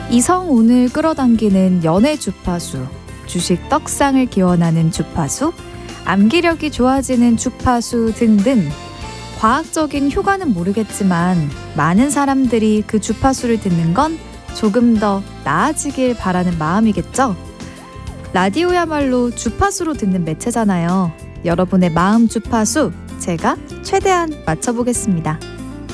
이성운을 끌어당기는 연애 주파수, 주식 떡상을 기원하는 주파수, 암기력이 좋아지는 주파수 등등 과학적인 효과는 모르겠지만 많은 사람들이 그 주파수를 듣는 건 조금 더 나아지길 바라는 마음이겠죠? 라디오야말로 주파수로 듣는 매체잖아요. 여러분의 마음 주파수 제가 최대한 맞춰보겠습니다.